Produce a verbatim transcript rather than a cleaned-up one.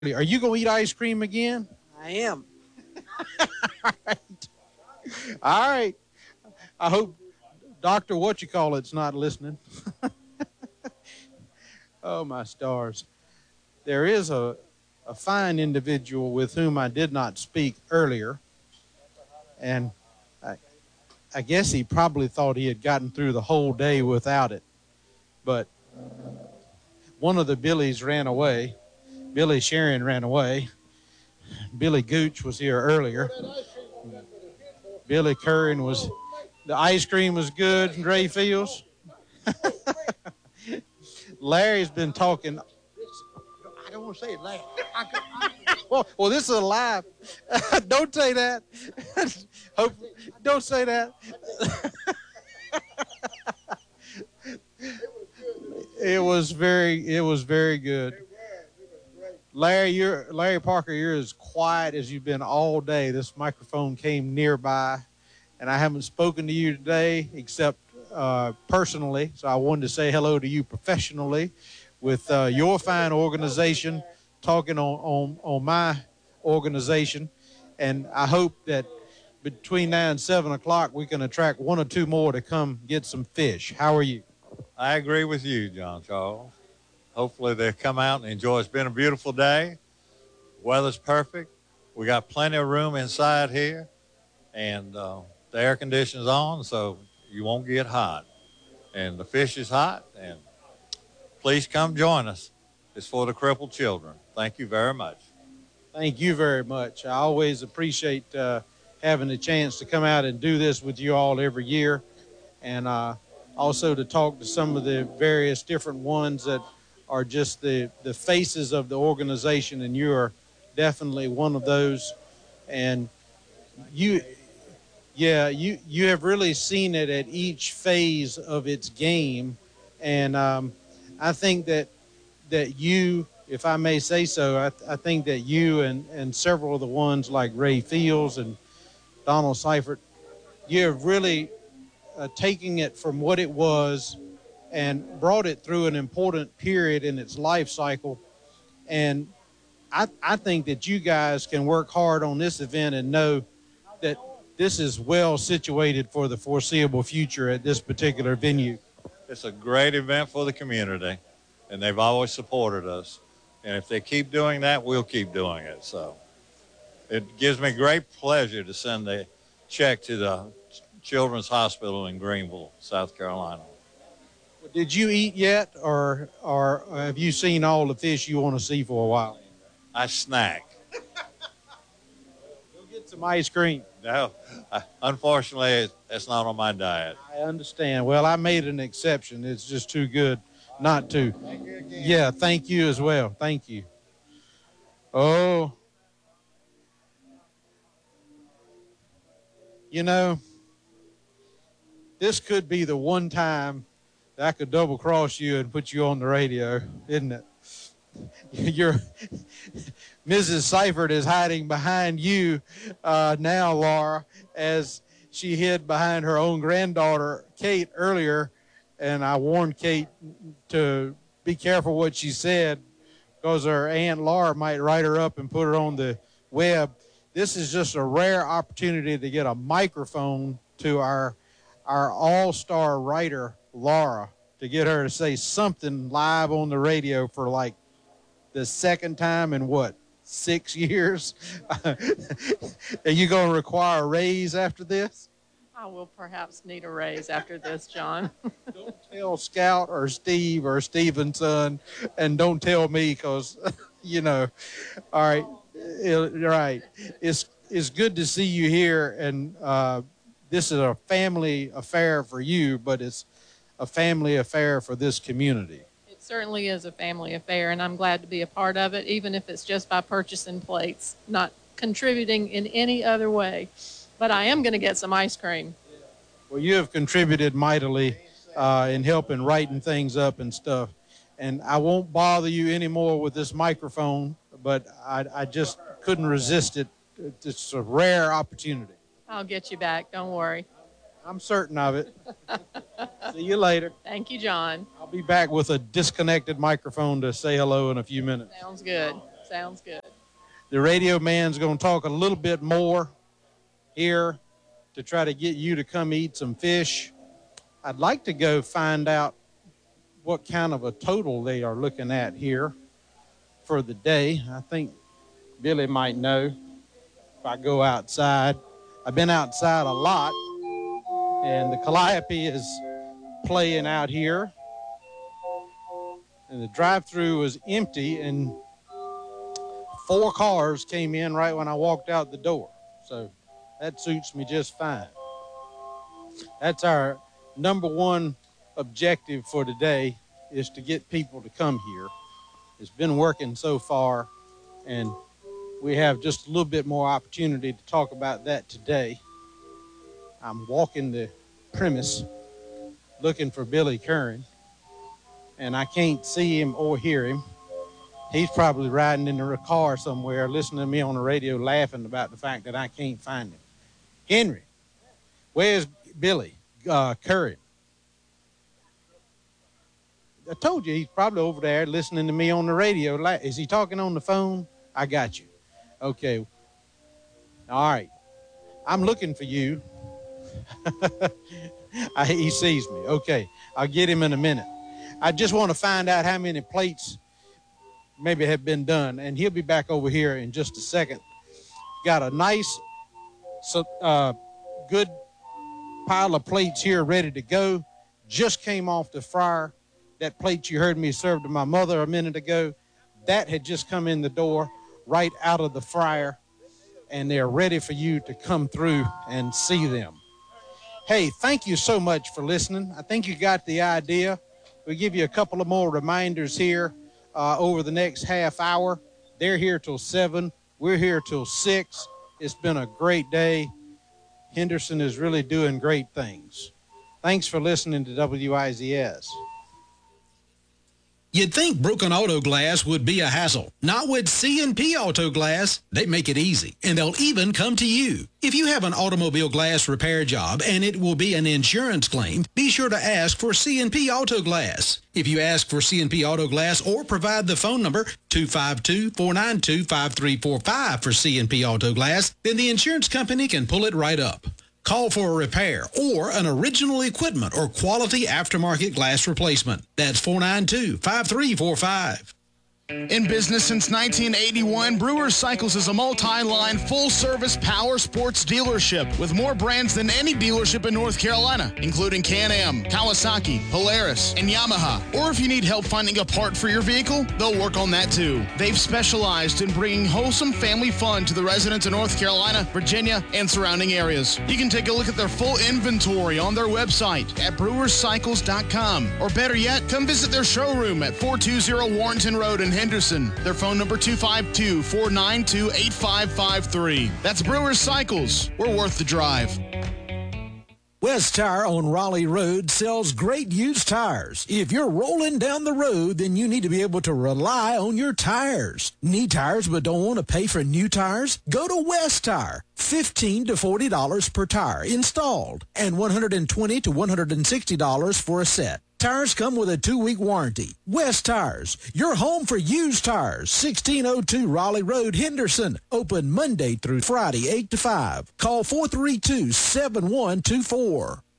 Are you going to eat ice cream again? I am. All right. All right. I hope Doctor What you call it's not listening. Oh, my stars. There is a, a fine individual with whom I did not speak earlier, and I, I guess he probably thought he had gotten through the whole day without it. But one of the Billies ran away. Billy Sharon ran away. Billy Gooch was here earlier. Billy Curran was, the ice cream was good in Gray Fields. Larry's been talking. I don't want to say it loud. I could, I, Well, well, this is a live. Don't say that. Hope, don't say that. It was very, it was very good. Larry, you're Larry Parker. You're as quiet as you've been all day. This microphone came nearby, and I haven't spoken to you today except uh, personally. So I wanted to say hello to you professionally, with uh, your fine organization, talking on on on my organization, and I hope that between now and seven o'clock we can attract one or two more to come get some fish. How are you? I agree with you, John Charles. Hopefully they come out and enjoy. It's been a beautiful day. Weather's perfect. We got plenty of room inside here, and uh, the air conditioning's on, so you won't get hot. And the fish is hot, and please come join us. It's for the crippled children. Thank you very much. Thank you very much. I always appreciate uh, having the chance to come out and do this with you all every year, and uh, also to talk to some of the various different ones that are just the, the faces of the organization, and you are definitely one of those. And you, yeah, you, you have really seen it at each phase of its game, and um, I think that that you, if I may say so, I, I think that you and, and several of the ones like Ray Fields and Donald Seifert, you're really uh, taking it from what it was and brought it through an important period in its life cycle. And I, I think that you guys can work hard on this event and know that this is well situated for the foreseeable future at this particular venue. It's a great event for the community, and they've always supported us. And if they keep doing that, we'll keep doing it. So it gives me great pleasure to send a check to the Children's Hospital in Greenville, South Carolina. Did you eat yet, or or have you seen all the fish you want to see for a while? I snack. Go get some ice cream. No, I, unfortunately, that's not on my diet. I understand. Well, I made an exception. It's just too good not to. Thank you again. Yeah, thank you as well. Thank you. Oh, you know, this could be the one time that I could double cross you and put you on the radio, isn't it? You're Missus Seifert is hiding behind you uh, now, Laura, as she hid behind her own granddaughter, Kate, earlier. And I warned Kate to be careful what she said because her Aunt Laura might write her up and put her on the web. This is just a rare opportunity to get a microphone to our our all-star writer, Laura, to get her to say something live on the radio for like the second time in what, six years? Are you going to require a raise after this? I will perhaps need a raise after this, John. Don't tell Scout or Steve or Stevenson, and don't tell me because, you know, all right, it, right. It's, it's good to see you here, and uh, this is a family affair for you, but it's a family affair for this community. It certainly is a family affair, and I'm glad to be a part of it, even if it's just by purchasing plates, not contributing in any other way. But I am going to get some ice cream. Well, you have contributed mightily uh, in helping writing things up and stuff. And I won't bother you anymore with this microphone, but I, I just couldn't resist it. It's a rare opportunity. I'll get you back. Don't worry. I'm certain of it. See you later. Thank you, John. I'll be back with a disconnected microphone to say hello in a few minutes. Sounds good. Sounds good. The radio man's going to talk a little bit more here to try to get you to come eat some fish. I'd like to go find out what kind of a total they are looking at here for the day. I think Billy might know if I go outside. I've been outside a lot, and the Calliope is playing out here. And the drive-through was empty, and four cars came in right when I walked out the door. So that suits me just fine. That's our number one objective for today, is to get people to come here. It's been working so far, and we have just a little bit more opportunity to talk about that today. I'm walking the premise looking for Billy Curran, and I can't see him or hear him. He's probably riding in a car somewhere listening to me on the radio laughing about the fact that I can't find him. Henry, where's Billy uh, Curran? I told you he's probably over there listening to me on the radio. Is he talking on the phone? I got you. Okay. All right. I'm looking for you. I, he sees me. Okay. I'll get him in a minute. I just want to find out how many plates maybe have been done, and he'll be back over here in just a second. Got a nice, so, uh, good pile of plates here ready to go. Just came off the fryer. That plate you heard me serve to my mother a minute ago, that had just come in the door right out of the fryer, and they're ready for you to come through and see them. Hey, thank you so much for listening. I think you got the idea. We'll give you a couple of more reminders here uh, over the next half hour. They're here till seven. We're here till six. It's been a great day. Henderson is really doing great things. Thanks for listening to W I Z S. You'd think broken auto glass would be a hassle. Not with C and P Auto Glass. They make it easy, and they'll even come to you. If you have an automobile glass repair job and it will be an insurance claim, be sure to ask for C and P Auto Glass. If you ask for C and P Auto Glass or provide the phone number two five two, four nine two, five three four five for C and P Auto Glass, then the insurance company can pull it right up. Call for a repair or an original equipment or quality aftermarket glass replacement. That's four nine two, five three four five. In business since nineteen eighty-one, Brewers Cycles is a multi-line, full-service power sports dealership with more brands than any dealership in North Carolina, including Can-Am, Kawasaki, Polaris, and Yamaha. Or if you need help finding a part for your vehicle, they'll work on that too. They've specialized in bringing wholesome family fun to the residents of North Carolina, Virginia, and surrounding areas. You can take a look at their full inventory on their website at brewers cycles dot com. Or better yet, come visit their showroom at four two zero Warrenton Road in Henderson. Their phone number two five two, four nine two, eight five five three. That's Brewers Cycles. We're worth the drive. West Tire on Raleigh Road sells great used tires. If you're rolling down the road, then you need to be able to rely on your tires. Need tires but don't want to pay for new tires? Go to West Tire. fifteen to forty dollars per tire installed and one hundred twenty to one hundred sixty dollars for a set. Tires come with a two-week warranty. West Tires, your home for used tires. sixteen oh two Raleigh Road, Henderson. Open Monday through Friday, eight to five. Call four three two, seven one two four.